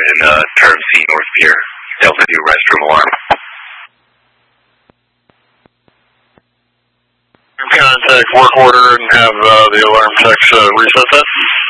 in Term C North Pier. Delta 2 restroom alarm. Contact work order and have the alarm techs reset that.